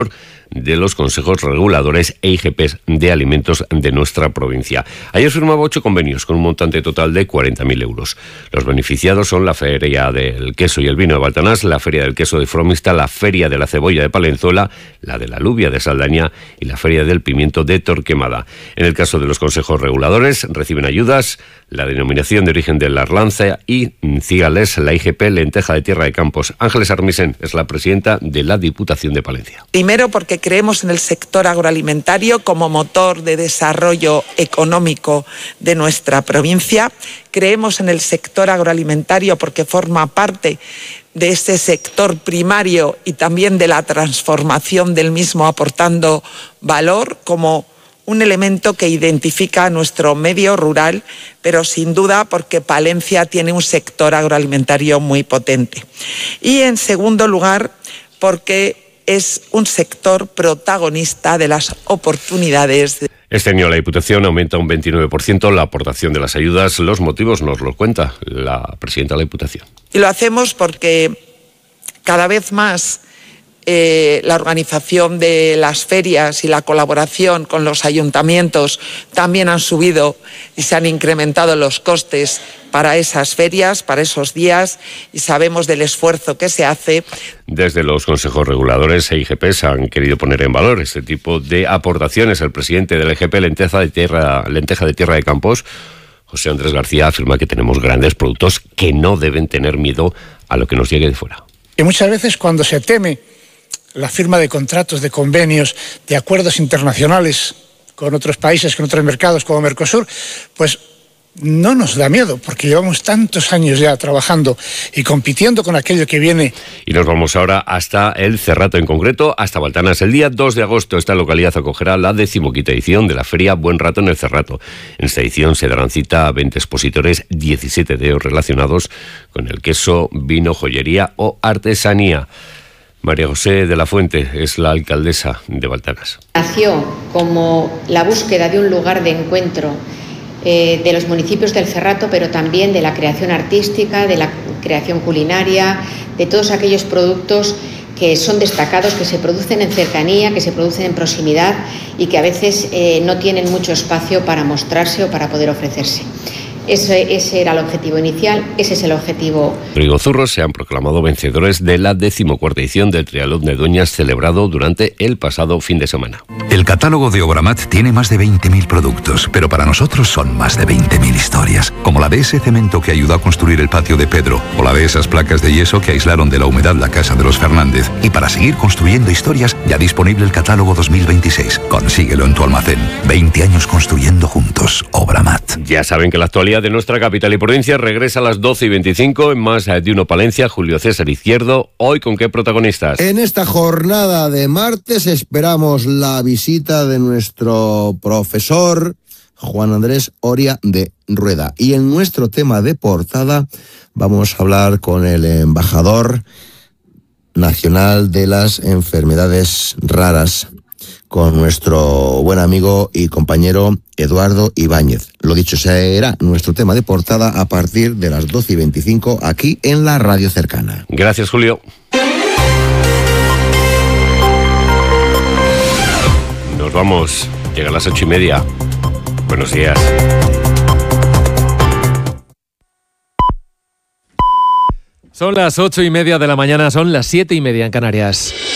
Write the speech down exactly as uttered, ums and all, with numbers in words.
de los consejos reguladores e I G Ps de alimentos de nuestra provincia. Ayer firmaba ocho convenios con un montante total de cuarenta mil euros. Los beneficiados son la Feria del Queso y el Vino de Baltanás, la Feria del Queso de Fromista, la Feria de la Cebolla de Palenzuela, la de la Alubia de Saldaña y la Feria del Pimiento de Torquemada. En el caso de los consejos reguladores, reciben ayudas la denominación de origen de la Arlanza y Cigales, la I G P Lenteja de Tierra de Campos. Ángeles Armisen es la presidenta de la Diputación de Palencia. Primero, porque creemos en el sector agroalimentario como motor de desarrollo económico de nuestra provincia. Creemos en el sector agroalimentario porque forma parte de ese sector primario y también de la transformación del mismo, aportando valor como un elemento que identifica a nuestro medio rural, pero sin duda porque Palencia tiene un sector agroalimentario muy potente. Y en segundo lugar, porque es un sector protagonista de las oportunidades. Este año la Diputación aumenta un veintinueve por ciento la aportación de las ayudas. Los motivos nos los cuenta la presidenta de la Diputación. Y lo hacemos porque cada vez más Eh, la organización de las ferias y la colaboración con los ayuntamientos también han subido y se han incrementado los costes para esas ferias, para esos días, y sabemos del esfuerzo que se hace. Desde los consejos reguladores e I G Ps han querido poner en valor este tipo de aportaciones. El presidente de la I G P Lenteja de Tierra, Lenteja de Tierra de Campos, José Andrés García, afirma que tenemos grandes productos que no deben tener miedo a lo que nos llegue de fuera. Y muchas veces cuando se teme la firma de contratos, de convenios, de acuerdos internacionales con otros países, con otros mercados como Mercosur, pues no nos da miedo, porque llevamos tantos años ya trabajando y compitiendo con aquello que viene. Y nos vamos ahora hasta el Cerrato, en concreto, hasta Baltanás. El día dos de agosto esta localidad acogerá la decimoquinta edición de la Feria Buen Rato en el Cerrato. En esta edición se darán cita a veinte expositores, diecisiete de ellos relacionados con el queso, vino, joyería o artesanía. María José de la Fuente es la alcaldesa de Baltanás. Nació como la búsqueda de un lugar de encuentro eh, de los municipios del Cerrato, pero también de la creación artística, de la creación culinaria, de todos aquellos productos que son destacados, que se producen en cercanía, que se producen en proximidad y que a veces eh, no tienen mucho espacio para mostrarse o para poder ofrecerse. Ese, ese era el objetivo inicial, ese es el objetivo. Rigo Zurros se han proclamado vencedores de la decimocuarta edición del Triatlón de Dueñas celebrado durante el pasado fin de semana. El catálogo de Obramat tiene más de veinte mil productos, pero para nosotros son más de veinte mil historias, como la de ese cemento que ayudó a construir el patio de Pedro, o la de esas placas de yeso que aislaron de la humedad la casa de los Fernández. Y para seguir construyendo historias, ya disponible el catálogo dos mil veintiséis. Consíguelo en tu almacén. veinte años construyendo juntos. Obramat. Ya saben que la actualidad de nuestra capital y provincia regresa a las doce y veinticinco en Más de Uno Palencia. Julio César Izquierdo, ¿hoy con qué protagonistas? En esta jornada de martes esperamos la visita de nuestro profesor Juan Andrés Oria de Rueda. Y en nuestro tema de portada vamos a hablar con el embajador nacional de las enfermedades raras, con nuestro buen amigo y compañero Eduardo Ibáñez. Lo dicho, será nuestro tema de portada a partir de las doce y veinticinco aquí en la radio cercana. Gracias, Julio. Nos vamos. Llega a las ocho y media. Buenos días. Son las ocho y media de la mañana, son las siete y media en Canarias.